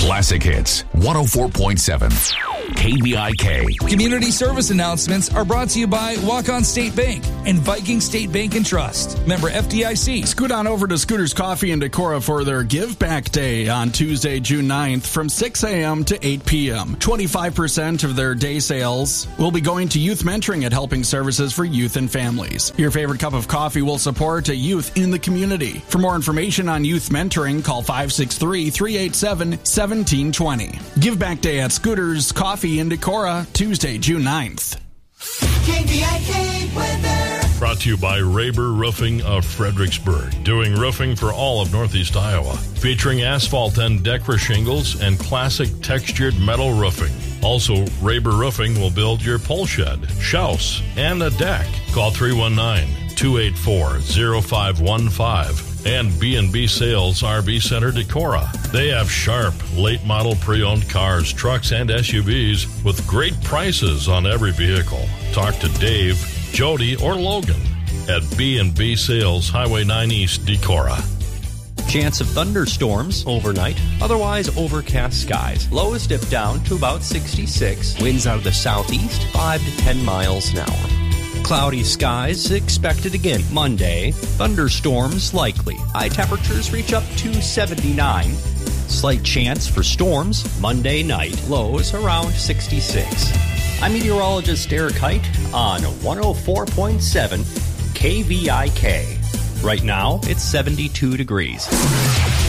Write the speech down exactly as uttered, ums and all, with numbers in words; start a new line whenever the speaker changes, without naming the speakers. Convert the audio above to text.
Classic Hits, one oh four point seven. K V I K.
Community service announcements are brought to you by Walk-On State Bank and Viking State Bank and Trust. Member F D I C.
Scoot on over to Scooter's Coffee in Decorah for their Give Back Day on Tuesday, June ninth from six a.m. to eight p.m. twenty-five percent of their day sales will be going to youth mentoring at Helping Services for Youth and Families. Your favorite cup of coffee will support a youth in the community. For more information on youth mentoring, call five six three, three eight seven, one seven two zero. Give Back Day at Scooter's Coffee in Decorah, Tuesday, June ninth.
K V I K weather.
Brought to you by Raber Roofing of Fredericksburg, doing roofing for all of Northeast Iowa, featuring asphalt and Decra shingles and classic textured metal roofing. Also, Raber Roofing will build your pole shed, shouse, and a deck. Call three one nine, two eight four, zero five one five. And B and B Sales R V Center Decorah. They have sharp, late-model pre-owned cars, trucks, and S U Vs with great prices on every vehicle. Talk to Dave, Jody, or Logan at B and B Sales, Highway nine East, Decorah.
Chance of thunderstorms overnight, otherwise overcast skies. Lows dip down to about sixty-six. Winds out of the southeast, five to ten miles an hour. Cloudy skies expected again Monday. Thunderstorms likely. High temperatures reach up to seventy-nine. Slight chance for storms Monday night. Lows around sixty-six. I'm meteorologist Eric Height on one oh four point seven K V I K. Right now, it's seventy-two degrees.